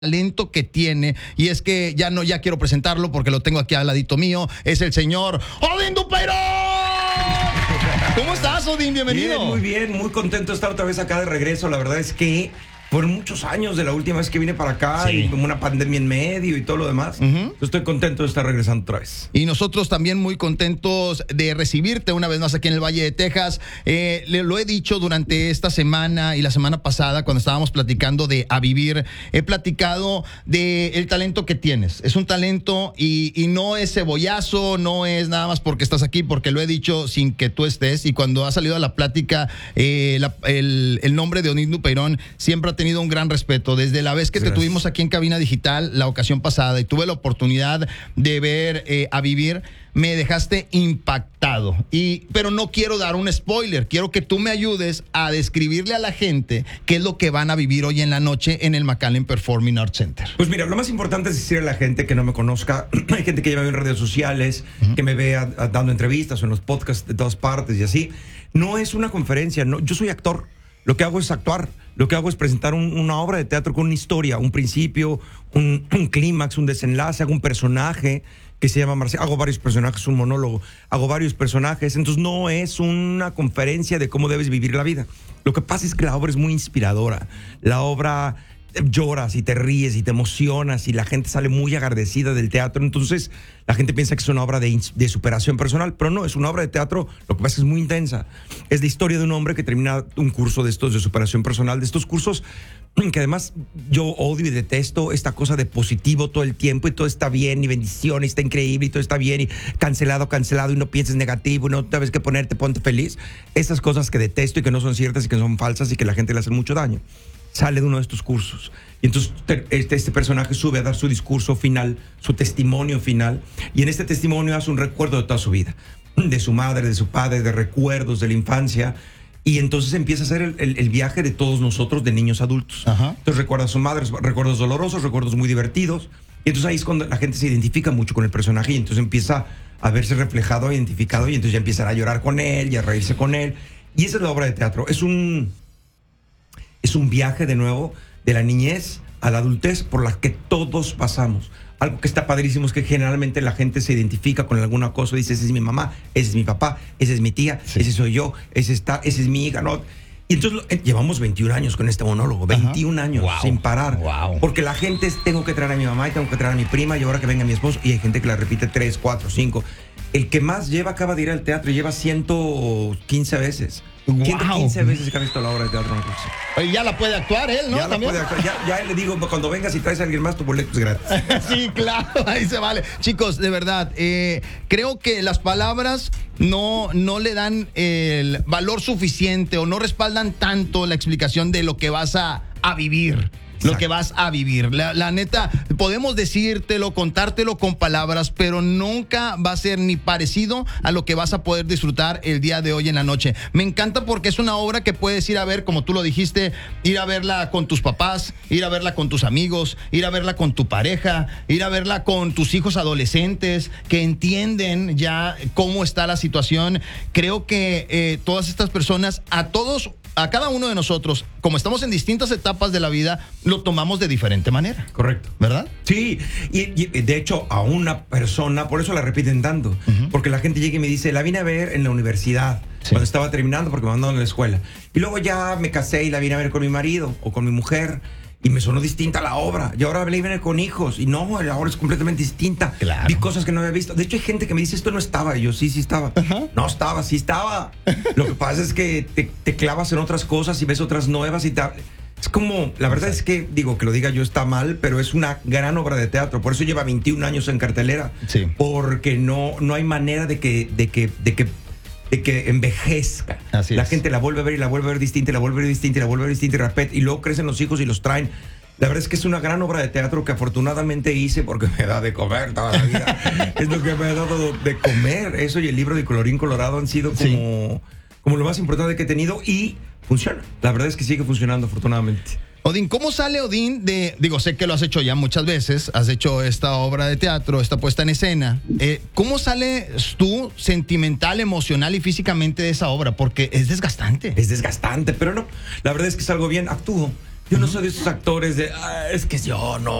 talento que tiene, y es que ya quiero presentarlo porque lo tengo aquí al ladito mío, es el señor Odín Dupeirón. ¿Cómo estás, Odín? Bienvenido. Bien, muy contento de estar otra vez acá de regreso. La verdad es que por muchos años de la última vez que vine para acá, sí, y como una pandemia en medio y todo lo demás, estoy contento de estar regresando otra vez. Y nosotros también muy contentos de recibirte una vez más aquí en el Valle de Texas. Lo he dicho durante esta semana y la semana pasada cuando estábamos platicando de A Vivir, he platicado del talento que tienes. Es un talento y no es cebollazo, no es nada más porque estás aquí, porque lo he dicho sin que tú estés, y cuando ha salido a la plática el nombre de Odín Dupeirón siempre ha tenido un gran respeto. Desde la vez que te tuvimos aquí en Cabina Digital la ocasión pasada y tuve la oportunidad de ver A Vivir, me dejaste impactado. Pero no quiero dar un spoiler, quiero que tú me ayudes a describirle a la gente qué es lo que van a vivir hoy en la noche en el McAllen Performing Arts Center. Pues mira, lo más importante es decirle a la gente que no me conozca. Hay gente que ya me ve en redes sociales, que me ve dando entrevistas o en los podcasts de todas partes y así. No es una conferencia, no, yo soy actor. Lo que hago es actuar, lo que hago es presentar una obra de teatro con una historia, un principio, un clímax, un desenlace, hago un personaje que se llama Marcelo, hago varios personajes, un monólogo, hago varios personajes, entonces no es una conferencia de cómo debes vivir la vida. Lo que pasa es que la obra es muy inspiradora, la obra lloras y te ríes y te emocionas y la gente sale muy agradecida del teatro, entonces la gente piensa que es una obra de superación personal, pero no, es una obra de teatro, lo que pasa es que es muy intensa. Es la historia de un hombre que termina un curso de estos de superación personal, de estos cursos que además yo odio y detesto esta cosa de positivo todo el tiempo y todo está bien y bendición y está increíble y todo está bien y cancelado y no pienses negativo y no sabes qué ponerte, ponte feliz. Esas cosas que detesto y que no son ciertas y que son falsas y que la gente le hace mucho daño. Sale de uno de estos cursos y entonces este personaje sube a dar su discurso final, su testimonio final, y en este testimonio hace un recuerdo de toda su vida, de su madre, de su padre, de recuerdos de la infancia, y entonces empieza a hacer el viaje de todos nosotros de niños a adultos. Entonces recuerda a su madre, recuerdos dolorosos, recuerdos muy divertidos, y entonces ahí es cuando la gente se identifica mucho con el personaje y entonces empieza a verse reflejado, identificado, y entonces ya empiezan a llorar con él y a reírse con él, y esa es la obra de teatro. Es un viaje de nuevo de la niñez a la adultez por la que todos pasamos. Algo que está padrísimo es que generalmente la gente se identifica con alguna cosa y dice, esa es mi mamá, ese es mi papá, esa es mi tía, ese soy yo, ese es mi hija, ¿no? Y entonces llevamos 21 años con este monólogo, 21 años sin parar. Porque la gente tengo que traer a mi mamá y tengo que traer a mi prima y ahora que venga mi esposo, y hay gente que la repite 3, 4, 5. El que más acaba de ir al teatro y lleva 115 veces. 115 veces que ha visto la obra de teatro. Y ya la puede actuar él, ¿no? Ya la puede actuar. Ya le digo, cuando vengas y traes a alguien más, tu boleto es gratis. Sí, claro, ahí se vale. Chicos, de verdad, creo que las palabras no le dan el valor suficiente o no respaldan tanto la explicación de lo que vas a vivir. Exacto. Lo que vas a vivir. La neta, podemos decírtelo, contártelo con palabras, pero nunca va a ser ni parecido a lo que vas a poder disfrutar el día de hoy en la noche. Me encanta porque es una obra que puedes ir a ver, como tú lo dijiste, ir a verla con tus papás, ir a verla con tus amigos, ir a verla con tu pareja, ir a verla con tus hijos adolescentes que entienden ya cómo está la situación. Creo que todas estas personas, a cada uno de nosotros, como estamos en distintas etapas de la vida, lo tomamos de diferente manera. Correcto. ¿Verdad? Sí, y de hecho a una persona, por eso la repiten tanto, porque la gente llega y me dice, la vine a ver en la universidad, cuando estaba terminando porque me mandaron a la escuela. Y luego ya me casé y la vine a ver con mi marido o con mi mujer. Y me sonó distinta la obra. Y ahora la viene con hijos. Y no, la obra es completamente distinta. Claro. Vi cosas que no había visto. De hecho, hay gente que me dice, esto no estaba. Y yo, sí estaba. No estaba, sí estaba. Lo que pasa es que te clavas en otras cosas y ves otras nuevas y es como, la verdad es que, digo, que lo diga yo está mal, pero es una gran obra de teatro. Por eso lleva 21 años en cartelera. Sí. Porque no hay manera de que envejezca. Así la es. gente la vuelve a ver y la vuelve a ver distinta, y la vuelve a ver distinta, y la vuelve a ver distinta, y repete, y luego crecen los hijos y los traen. La verdad es que es una gran obra de teatro que afortunadamente hice porque me da de comer toda la vida. Es lo que me ha dado de comer. Eso y el libro de Colorín Colorado han sido como lo más importante que he tenido, y funciona. La verdad es que sigue funcionando afortunadamente. Odín, ¿cómo sale Odín sé que lo has hecho ya muchas veces, has hecho esta obra de teatro, esta puesta en escena, ¿cómo sales tú sentimental, emocional y físicamente de esa obra? Porque es desgastante. Es desgastante, pero no, la verdad es que salgo bien, actúo. Yo no soy de esos actores de, es que yo no,